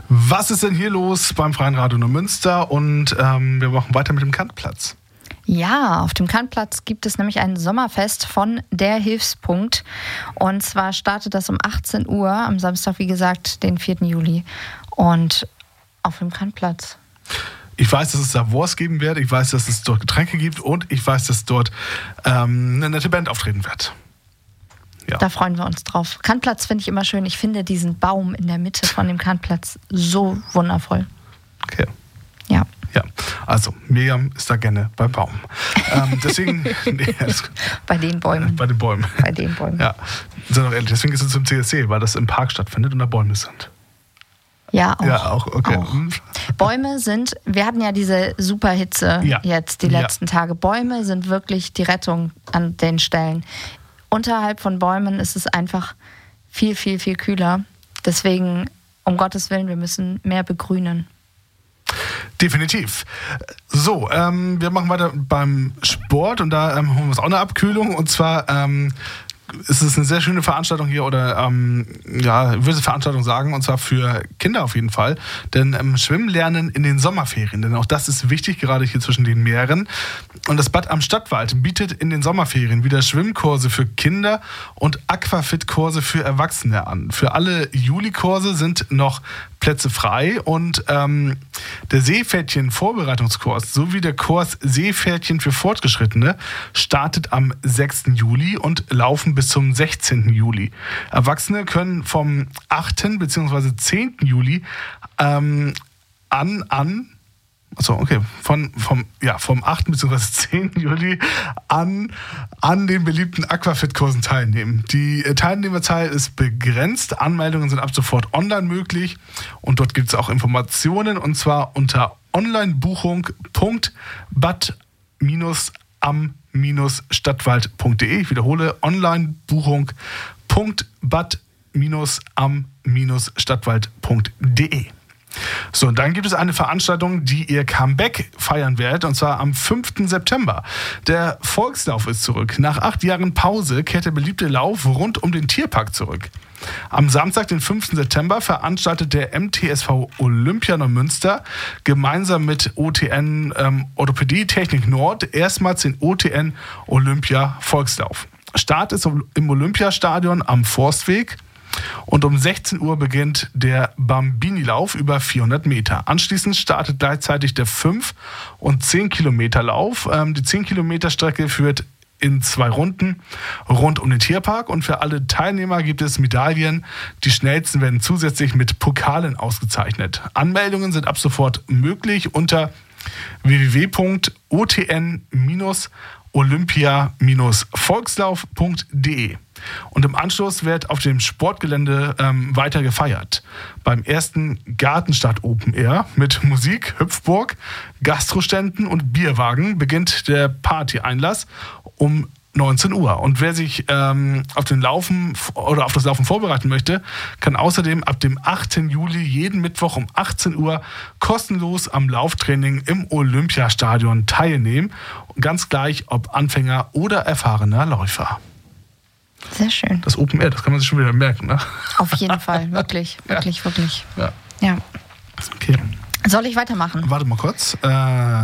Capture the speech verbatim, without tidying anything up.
Was ist denn hier los beim Freien Radio Neumünster? Und ähm, wir machen weiter mit dem Kantplatz. Ja, auf dem Kantplatz gibt es nämlich ein Sommerfest von Der Hilfspunkt. Und zwar startet das um achtzehn Uhr am Samstag, wie gesagt, den vierten Juli. Und auf dem Kantplatz. Ich weiß, dass es da Wurst geben wird, ich weiß, dass es dort Getränke gibt und ich weiß, dass dort ähm, eine nette Band auftreten wird. Ja. Da freuen wir uns drauf. Kantplatz finde ich immer schön. Ich finde diesen Baum in der Mitte von dem Kantplatz so wundervoll. Okay. Ja. Ja, also Miriam ist da gerne beim Baum. ähm, deswegen... Nee, bei den Bäumen. Bei den Bäumen. Bei den Bäumen. Ja, sind doch ehrlich. Deswegen ist es zum C S C, weil das im Park stattfindet und da Bäume sind. Ja, auch. Ja, auch, okay. Auch. Bäume sind, wir hatten ja diese Superhitze ja. jetzt die letzten ja. Tage. Bäume sind wirklich die Rettung an den Stellen. Unterhalb von Bäumen ist es einfach viel, viel, viel kühler. Deswegen, um Gottes Willen, wir müssen mehr begrünen. Definitiv. So, ähm, wir machen weiter beim Sport und da ähm, holen wir uns auch eine Abkühlung. Und zwar ähm, ist es eine sehr schöne Veranstaltung hier oder ähm, ja, ich würde Veranstaltung sagen, und zwar für Kinder auf jeden Fall. Denn ähm, Schwimmen lernen in den Sommerferien, denn auch das ist wichtig, gerade hier zwischen den Meeren. Und das Bad am Stadtwald bietet in den Sommerferien wieder Schwimmkurse für Kinder und Aquafit-Kurse für Erwachsene an. Für alle Juli-Kurse sind noch Plätze frei und ähm, der Seepferdchen-Vorbereitungskurs sowie der Kurs Seepferdchen für Fortgeschrittene startet am sechsten Juli und laufen bis zum sechzehnten Juli. Erwachsene können vom achten bzw. zehnten Juli ähm, an, an Achso, okay. Von, vom, ja, vom achten bzw. zehnten Juli an, an den beliebten Aquafit-Kursen teilnehmen. Die Teilnehmerzahl ist begrenzt. Anmeldungen sind ab sofort online möglich. Und dort gibt es auch Informationen. Und zwar unter onlinebuchung punkt bad am stadtwald punkt de. Ich wiederhole, onlinebuchung punkt bad am stadtwald punkt de. So, und dann gibt es eine Veranstaltung, die ihr Comeback feiern werdet, und zwar am fünften September. Der Volkslauf ist zurück. Nach acht Jahren Pause kehrt der beliebte Lauf rund um den Tierpark zurück. Am Samstag, den fünften September, veranstaltet der M T S V Olympia Neumünster gemeinsam mit O T N ähm, Orthopädie Technik Nord erstmals den O T N Olympia Volkslauf. Start ist im Olympiastadion am Forstweg. Und um sechzehn Uhr beginnt der Bambini-Lauf über vierhundert Meter. Anschließend startet gleichzeitig der fünf- und zehn Kilometer Lauf. Ähm, die zehn Kilometer Strecke führt in zwei Runden rund um den Tierpark. Und für alle Teilnehmer gibt es Medaillen. Die schnellsten werden zusätzlich mit Pokalen ausgezeichnet. Anmeldungen sind ab sofort möglich unter w w w punkt o t n olympia volkslauf punkt de. Und im Anschluss wird auf dem Sportgelände ähm, weiter gefeiert. Beim ersten Gartenstadt Open Air mit Musik, Hüpfburg, Gastroständen und Bierwagen beginnt der Party-Einlass um neunzehn Uhr. Und wer sich ähm, auf den Laufen oder auf das Laufen vorbereiten möchte, kann außerdem ab dem achten Juli jeden Mittwoch um achtzehn Uhr kostenlos am Lauftraining im Olympiastadion teilnehmen. Ganz gleich, ob Anfänger oder erfahrener Läufer. Sehr schön. Das Open Air, das kann man sich schon wieder merken, ne? Auf jeden Fall, wirklich, wirklich, ja. wirklich. Ja. Ja. Okay. Soll ich weitermachen? Warte mal kurz. Äh